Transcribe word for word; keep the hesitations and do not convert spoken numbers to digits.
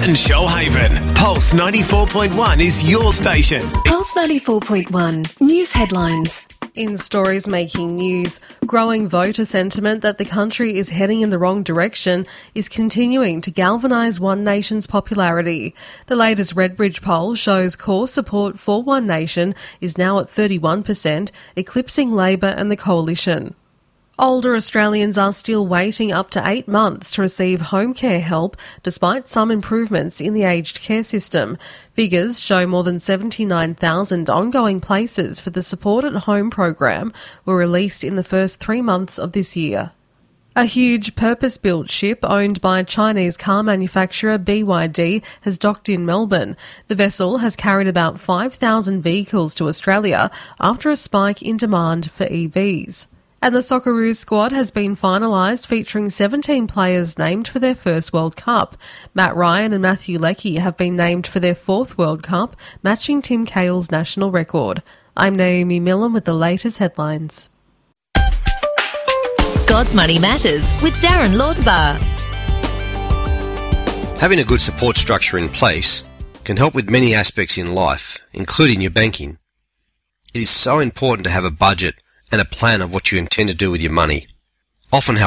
and Shoalhaven. Pulse ninety-four point one is your station. Pulse ninety-four point one News headlines. In stories making news, growing voter sentiment that the country is heading in the wrong direction is continuing to galvanise One Nation's popularity. The latest Redbridge poll shows core support for One Nation is now at thirty-one percent, eclipsing Labor and the Coalition. Older Australians are still waiting up to eight months to receive home care help, despite some improvements in the aged care system. Figures show more than seventy-nine thousand ongoing places for the Support at Home program were released in the first three months of this year. A huge purpose-built ship owned by Chinese car manufacturer B Y D has docked in Melbourne. The vessel has carried about five thousand vehicles to Australia after a spike in demand for E Vs. And the Socceroos squad has been finalised, featuring seventeen players named for their first World Cup. Matt Ryan and Matthew Leckie have been named for their fourth World Cup, matching Tim Cahill's national record. I'm Naomi Millen with the latest headlines. God's Money Matters with Darren Lauderbar. Having a good support structure in place can help with many aspects in life, including your banking. It is so important to have a budget and a plan of what you intend to do with your money. Often,